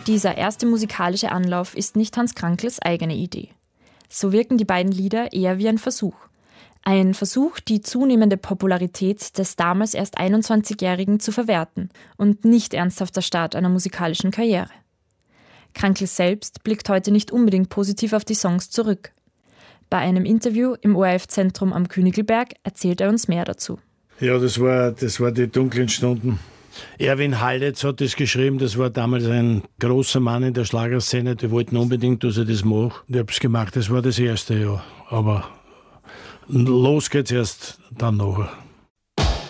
Dieser erste musikalische Anlauf ist nicht Hans Krankls eigene Idee. So wirken die beiden Lieder eher wie ein Versuch. Ein Versuch, die zunehmende Popularität des damals erst 21-Jährigen zu verwerten und nicht ernsthaft der Start einer musikalischen Karriere. Krankl selbst blickt heute nicht unbedingt positiv auf die Songs zurück. Bei einem Interview im ORF-Zentrum am Königelberg erzählt er uns mehr dazu. Ja, das war die dunklen Stunden. Erwin Halletz hat das geschrieben, das war damals ein großer Mann in der Schlagerszene, die wollten unbedingt, dass ich das mache. Ich habe es gemacht, das war das erste Jahr. Aber los geht's erst dann nachher.